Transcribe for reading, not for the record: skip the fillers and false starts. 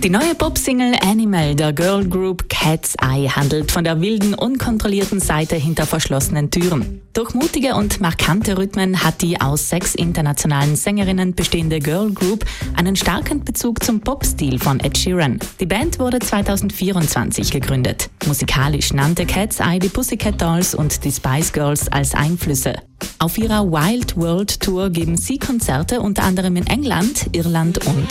Die neue Pop-Single Animal der Girl Group Cat's Eye handelt von der wilden, unkontrollierten Seite hinter verschlossenen Türen. Durch mutige und markante Rhythmen hat die aus 6 internationalen Sängerinnen bestehende Girl Group einen starken Bezug zum Pop-Stil von Ed Sheeran. Die Band wurde 2024 gegründet. Musikalisch nannte Cat's Eye die Pussycat Dolls und die Spice Girls als Einflüsse. Auf ihrer Wild World Tour geben sie Konzerte unter anderem in England, Irland und